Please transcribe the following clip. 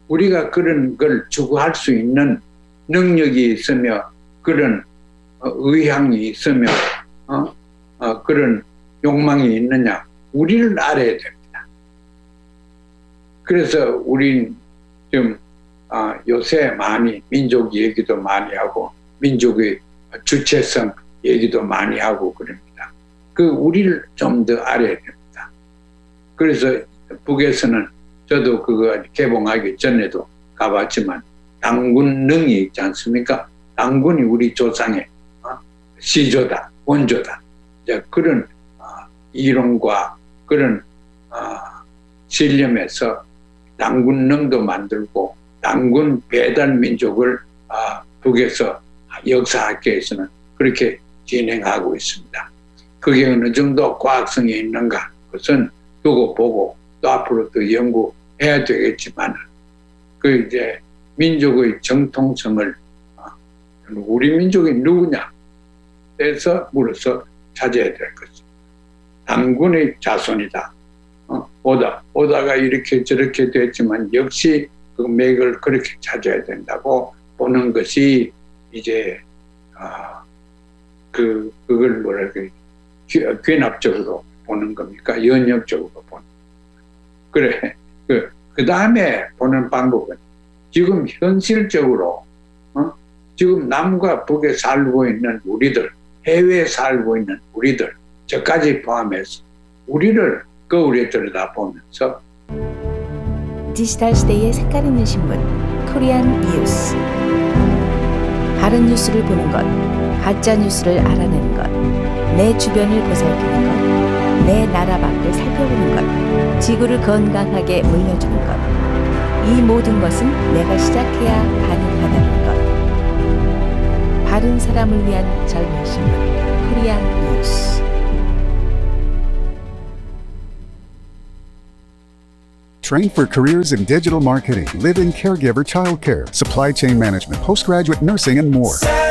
우리가 그런 걸 추구할 수 있는 능력이 있으며 그런 의향이 있으며 그런 욕망이 있느냐, 우리를 알아야 됩니다. 그래서 우린 좀 요새 많이 민족 얘기도 많이 하고 민족의 주체성 얘기도 많이 하고 그럽니다. 우리를 좀 더 알아야 됩니다. 그래서 북에서는 저도 그거 개봉하기 전에도 가봤지만 당군능이 있지 않습니까? 당군이 우리 조상의 시조다, 원조다. 이제 그런 이론과 그런 신념에서 당군능도 만들고 당군 배달 민족을 북에서 역사학계에서는 그렇게 진행하고 있습니다. 그게 어느 정도 과학성이 있는가? 그것은 두고 보고 또 앞으로 또 연구해야 되겠지만 이제 민족의 정통성을 우리 민족이 누구냐? 에서 물어서 찾아야 될 것입니다. 당군의 자손이다. 오다가 이렇게 저렇게 됐지만 역시 그 맥을 그렇게 찾아야 된다고 보는 것이 이제 그걸 뭐랄까 귀납적으로 보는 겁니까? 연역적으로 보는. 그래. 그 다음에 보는 방법은 지금 현실적으로 지금 남과 북에 살고 있는 우리들, 해외에 살고 있는 우리들, 저까지 포함해서 우리를 거울에 들여다보면서 디지털 시대의 색깔 있는 신문 코리안 뉴스. 바른 뉴스를 보는 것, 가짜 뉴스를 알아내는 것, 내 주변을 보살피는 것, 내 나라 밖을 살펴보는 것, 지구를 건강하게 물려주는 것. 이 모든 것은 내가 시작해야 가능하다는 것. 바른 사람을 위한 젊은 신문 코리안 뉴스. Train for careers in digital marketing, live-in caregiver childcare, supply chain management, postgraduate nursing, and more.